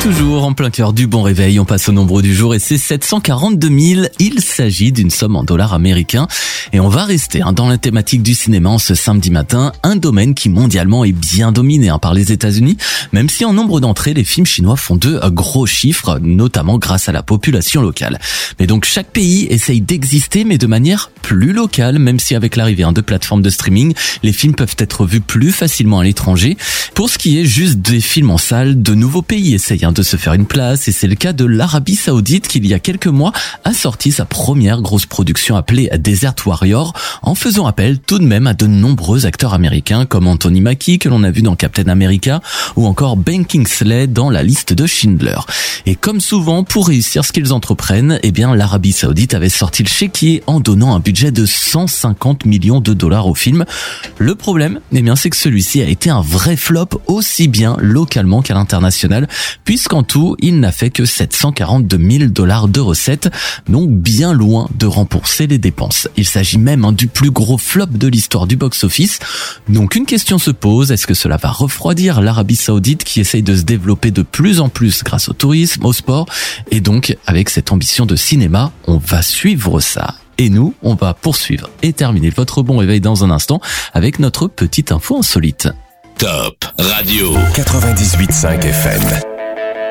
toujours en plein cœur du bon réveil, on passe au nombre du jour et c'est 742 000. Il s'agit d'une somme en dollars américains et on va rester dans la thématique du cinéma en ce samedi matin, un domaine qui mondialement est bien dominé par les États-Unis, même si en nombre d'entrées, les films chinois font de gros chiffres, notamment grâce à la population locale. Mais donc chaque pays essaye d'exister mais de manière plus locale, même si avec l'arrivée de plateformes de streaming, les films peuvent être vus plus facilement à l'étranger. Pour ce qui est juste des films en salle, de nouveaux pays essayent de se faire une place et c'est le cas de l'Arabie Saoudite qui il y a quelques mois a sorti sa première grosse production appelée Desert Warrior en faisant appel tout de même à de nombreux acteurs américains comme Anthony Mackie que l'on a vu dans Captain America ou encore Ben Kingsley dans La Liste de Schindler. Et comme souvent, pour réussir ce qu'ils entreprennent, l'Arabie Saoudite avait sorti le chéquier en donnant un budget de 150 millions de dollars au film. Le problème, c'est que celui-ci a été un vrai flop aussi bien localement qu'à l'international, puisqu'en tout, il n'a fait que 742 000 dollars de recettes, donc bien loin de rembourser les dépenses. Il s'agit même du plus gros flop de l'histoire du box-office. Donc une question se pose, est-ce que cela va refroidir l'Arabie Saoudite qui essaye de se développer de plus en plus grâce au tourisme, au sport, et donc avec cette ambition de cinéma, on va suivre ça. Et nous, on va poursuivre et terminer votre bon réveil dans un instant avec notre petite info insolite. Top Radio 98.5 FM.